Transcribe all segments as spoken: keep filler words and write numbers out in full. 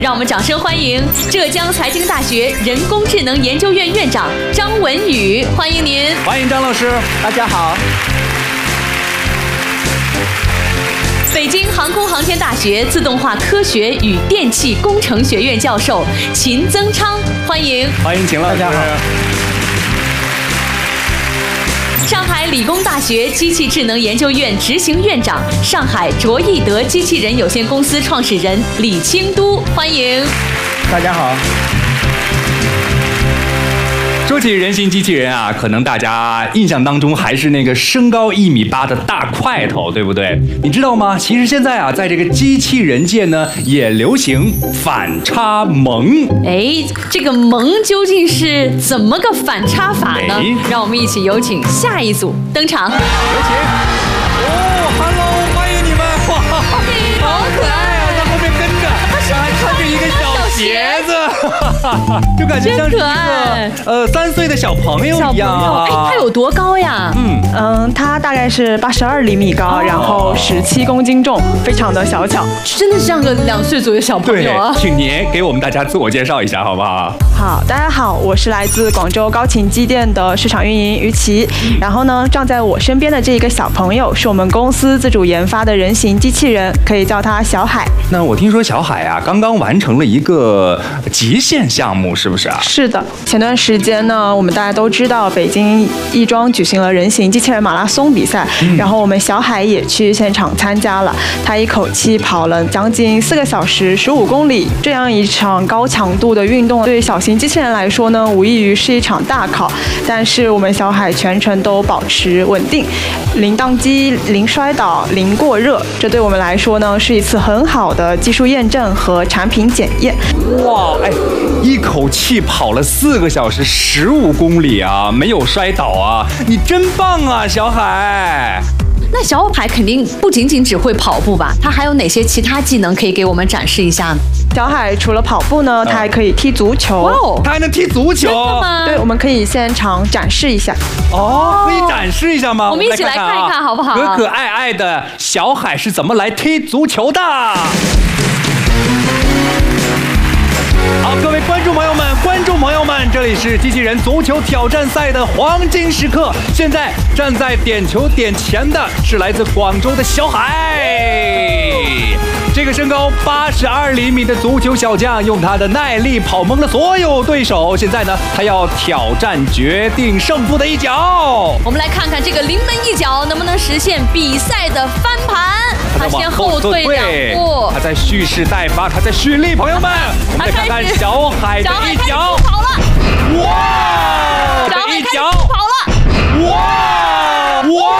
让我们掌声欢迎浙江财经大学人工智能研究院院长张文宇，欢迎您。 欢迎张老师， 大家好。 北京航空航天大学自动化科学与电气工程学院教授秦增昌，欢迎。 欢迎秦老师。大家好。 上海理工大学机器智能研究院执行院长、上海卓益德机器人有限公司创始人李清都，欢迎。 大家好。 说起人形机器人啊，可能大家印象当中还是那个身高一米八的大块头，对不对？你知道吗？其实现在啊，在这个机器人界呢，也流行反差萌。 哎，这个萌究竟是怎么个反差法呢？ 哎、 让我们一起有请下一组登场。有请。哦 ，Hello， 欢迎你们！哇，好可爱啊，在后面跟着，还穿着一个小鞋子。就感觉像是一个呃三岁的小朋友一样。 哎，他有多高呀？ 嗯嗯，他大概是八十二厘米高，哦、然后十七公斤重，非常的小巧， 真的像个两岁左右的小朋友啊。 请您给我们大家自我介绍一下，好不好？ 好，大家好，我是来自广州高勤机电的市场运营于琦。嗯、然后呢，站在我身边的这一个小朋友是我们公司自主研发的人形机器人，可以叫他小海。 那我听说小海啊，刚刚完成了一个极限项目，是不是啊？ 是的，前段时间呢，我们大家都知道北京亦庄举行了人形机器人马拉松比赛，嗯、然后我们小海也去现场参加了，他一口气跑了将近四个小时十五公里，这样一场高强度的运动，对小型机器人来说呢，无异于是一场大考。但是我们小海全程都保持稳定，零宕机、零摔倒、零过热，这对我们来说呢，是一次很好的技术验证和产品检验。 哇，哎，一口气跑了四个小时十五公里啊，没有摔倒啊，你真棒啊，小海！ 那小海肯定不仅仅只会跑步吧？他还有哪些其他技能可以给我们展示一下呢？ 小海除了跑步呢，他还可以踢足球。 哇哦， 他还能踢足球？ 真的吗？ 对，我们可以现场展示一下。 哦，可以展示一下吗？ 我们一起来看一看，好不好？ 可可爱爱的小海是怎么来踢足球的？好，各位观众朋友们，观众朋友们，这里是机器人足球挑战赛的黄金时刻。现在站在点球点前的是来自广州的小海。这个身高八十二厘米的足球小将，用他的耐力跑懵了所有对手。现在呢，他要挑战决定胜负的一脚。 我们来看看这个临门一脚能不能实现比赛的翻盘。他先后退两步， 他在蓄势待发，他在蓄力。朋友们，我们再看看小海的一脚， 跑了， 哇！ 小海一脚跑了， 哇哇！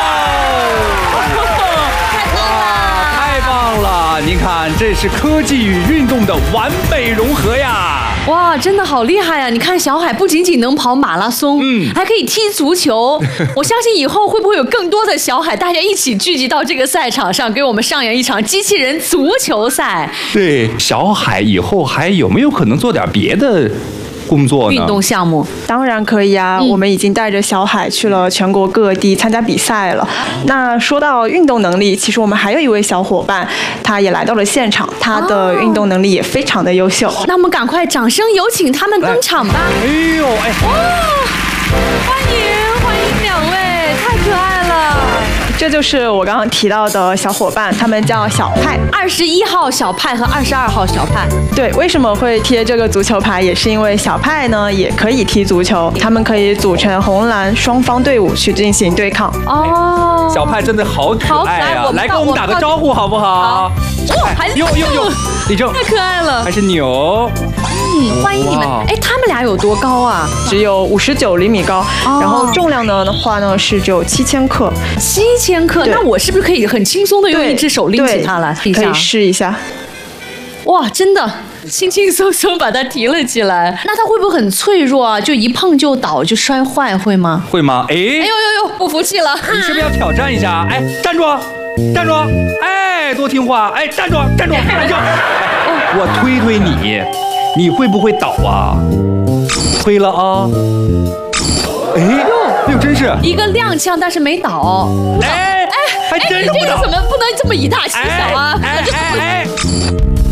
太棒了！您看，这是科技与运动的完美融合呀！ 哇，真的好厉害啊！你看小海不仅仅能跑马拉松，嗯，还可以踢足球。我相信以后会不会有更多的小海，大家一起聚集到这个赛场上，给我们上演一场机器人足球赛？ 对，小海以后还有没有可能做点别的工作呢？ 运动项目当然可以啊、嗯！我们已经带着小海去了全国各地参加比赛了。那说到运动能力，其实我们还有一位小伙伴，他也来到了现场，他的运动能力也非常的优秀。 那我们赶快掌声有请他们登场吧！ 哎呦，哎， 哇，欢迎欢迎两位，太可爱了！ 这就是我刚刚提到的小伙伴，他们叫小派。 二十一号小派和二十二号小派。 对，为什么会贴这个足球牌，也是因为小派呢也可以踢足球，他们可以组成红蓝双方队伍去进行对抗。 哦， 小派真的好可爱啊！来跟我们打个招呼好不好？ 哇，还呦呦呦，立正， 太可爱了， 还是牛。 嗯，欢迎你们。哎，他们俩有多高啊？ 只有五十九厘米高，哦、然后重量呢的话呢是只有七千克。 七千克，那我是不是可以很轻松的用一只手拎起它来？ 可以试一下。 哇，真的轻轻松松把它提了起来。那它会不会很脆弱啊？就一碰就倒，就摔坏，会吗？ 会吗？哎，哎呦呦呦，不服气了！ 你是不是要挑战一下？哎，站住，站住！哎，多听话！哎，站住，站住，站住！我推推你，你会不会倒啊？推了啊！哎呦，真是一个踉跄，但是没倒。 哎哎，还真是不倒。 这个怎么不能这么以大欺小啊？ 哎哎哎！